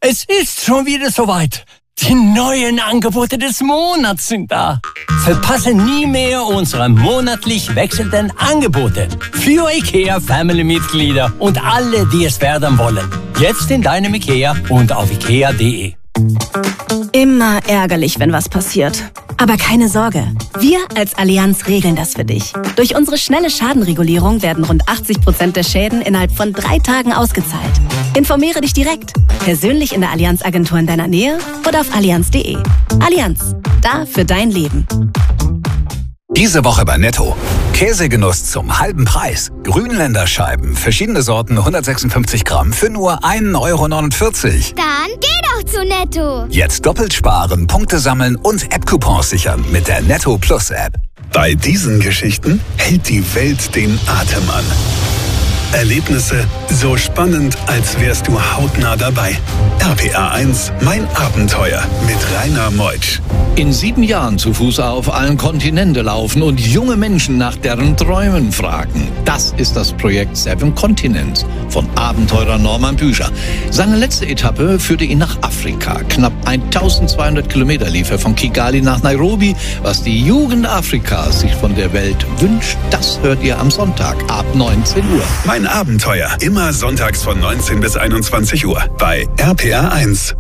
Es ist schon wieder soweit. Die neuen Angebote des Monats sind da. Verpasse nie mehr unsere monatlich wechselnden Angebote. Für IKEA-Family-Mitglieder und alle, die es werden wollen. Jetzt in deinem IKEA und auf ikea.de. Immer ärgerlich, wenn was passiert. Aber keine Sorge, wir als Allianz regeln das für dich. Durch unsere schnelle Schadenregulierung werden rund 80% der Schäden innerhalb von 3 Tagen ausgezahlt. Informiere dich direkt, persönlich in der Allianz-Agentur in deiner Nähe oder auf allianz.de. Allianz, da für dein Leben. Diese Woche bei Netto. Käsegenuss zum halben Preis. Grünländerscheiben, verschiedene Sorten, 156 Gramm für nur 1,49 Euro. Dann geh doch zu Netto. Jetzt doppelt sparen, Punkte sammeln und App-Coupons sichern mit der Netto Plus App. Bei diesen Geschichten hält die Welt den Atem an. Erlebnisse so spannend, als wärst du hautnah dabei. RPA 1, mein Abenteuer mit Rainer Meutsch. In 7 Jahren zu Fuß auf allen Kontinente laufen und junge Menschen nach deren Träumen fragen. Das ist das Projekt 7 Continents von Abenteurer Norman Büscher. Seine letzte Etappe führte ihn nach Afrika. Knapp 1200 Kilometer lief er von Kigali nach Nairobi. Was die Jugend Afrikas sich von der Welt wünscht, das hört ihr am Sonntag ab 19 Uhr. Mein Abenteuer, immer sonntags von 19 bis 21 Uhr bei RPA 1.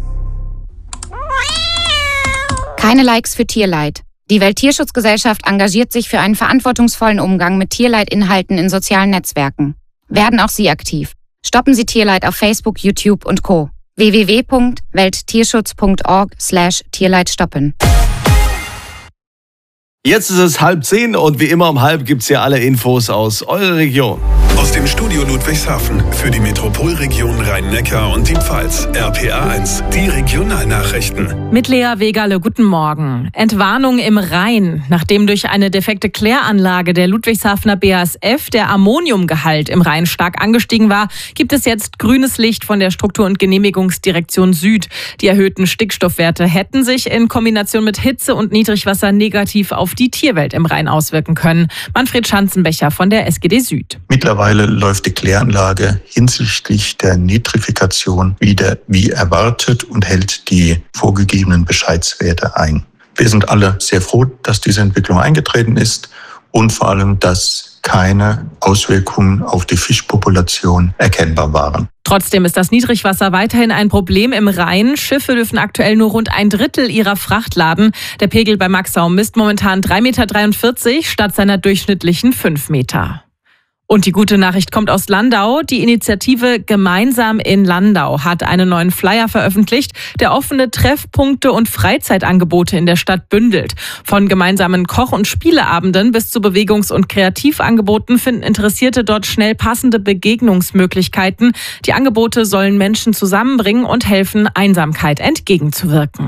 Keine Likes für Tierleid. Die Welttierschutzgesellschaft engagiert sich für einen verantwortungsvollen Umgang mit Tierleidinhalten in sozialen Netzwerken. Werden auch Sie aktiv. Stoppen Sie Tierleid auf Facebook, YouTube und Co. www.welttierschutz.org/Tierleid stoppen. Jetzt ist es 9:30 und wie immer um 9:30 gibt's hier alle Infos aus eurer Region. Aus dem Studio Ludwigshafen für die Metropolregion Rhein-Neckar und die Pfalz. RPA 1, die Regionalnachrichten. Mit Lea Wegerle, guten Morgen. Entwarnung im Rhein. Nachdem durch eine defekte Kläranlage der Ludwigshafener BASF der Ammoniumgehalt im Rhein stark angestiegen war, gibt es jetzt grünes Licht von der Struktur- und Genehmigungsdirektion Süd. Die erhöhten Stickstoffwerte hätten sich in Kombination mit Hitze und Niedrigwasser negativ auf die Tierwelt im Rhein auswirken können. Manfred Schanzenbecher von der SGD Süd. Mittlerweile läuft die Kläranlage hinsichtlich der Nitrifikation wieder wie erwartet und hält die vorgegebenen Bescheidswerte ein. Wir sind alle sehr froh, dass diese Entwicklung eingetreten ist und vor allem, dass keine Auswirkungen auf die Fischpopulation erkennbar waren. Trotzdem ist das Niedrigwasser weiterhin ein Problem im Rhein. Schiffe dürfen aktuell nur rund 1/3 ihrer Fracht laden. Der Pegel bei Maxau misst momentan 3,43 Meter statt seiner durchschnittlichen 5 Meter. Und die gute Nachricht kommt aus Landau. Die Initiative Gemeinsam in Landau hat einen neuen Flyer veröffentlicht, der offene Treffpunkte und Freizeitangebote in der Stadt bündelt. Von gemeinsamen Koch- und Spieleabenden bis zu Bewegungs- und Kreativangeboten finden Interessierte dort schnell passende Begegnungsmöglichkeiten. Die Angebote sollen Menschen zusammenbringen und helfen, Einsamkeit entgegenzuwirken.